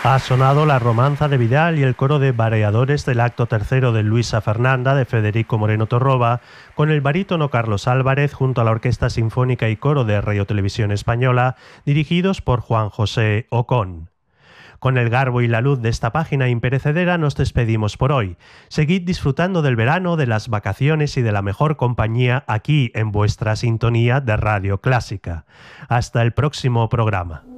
Ha sonado la romanza de Vidal y el coro de variadores del acto tercero de Luisa Fernanda de Federico Moreno Torroba, con el barítono Carlos Álvarez junto a la Orquesta Sinfónica y Coro de Radio Televisión Española, dirigidos por Juan José Ocón. Con el garbo y la luz de esta página imperecedera nos despedimos por hoy. Seguid disfrutando del verano, de las vacaciones y de la mejor compañía aquí en vuestra sintonía de Radio Clásica. Hasta el próximo programa.